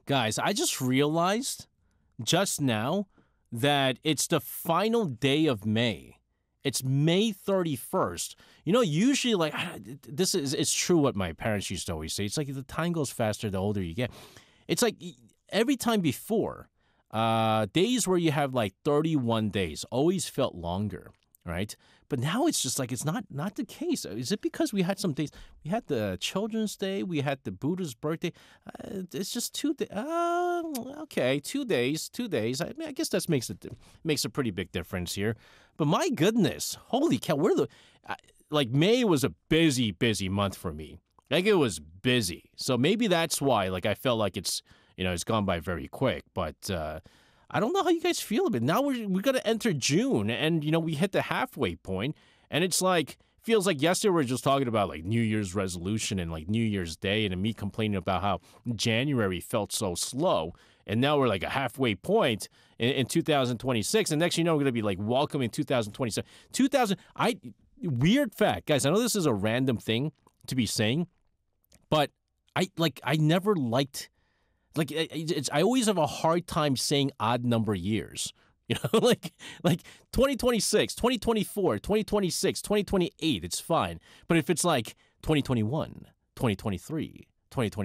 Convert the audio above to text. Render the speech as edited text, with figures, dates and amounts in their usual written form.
Guys, I just realized just now that it's the final day of May. It's May 31st. Usually, like, it's true what my parents used to always say. It's like the time goes faster the older you get. It's like every time before, days where you have like 31 days always felt longer, right? But now it's just like it's not the case. Is it because we had some days? We had the Children's Day, we had the Buddha's birthday. It's just 2 days. Okay, 2 days. 2 days. I mean, I guess that makes a pretty big difference here. But my goodness, holy cow! Like May was a busy month for me. Like it was busy. So maybe that's why. Like I felt like it's gone by very quick. But I don't know how you guys feel about it. Now we got to enter June, and we hit the halfway point, and it's like feels like yesterday we were just talking about like New Year's resolution and like New Year's Day, and me complaining about how January felt so slow, and now we're like a halfway point in 2026, and next we're going to be like welcoming 2027. Weird fact, guys. I know this is a random thing to be saying, but I never liked. Like I always have a hard time saying odd number years. Like 2026, 2024, 2026, 2028, it's fine. But if it's like 2021, 2023, 2020.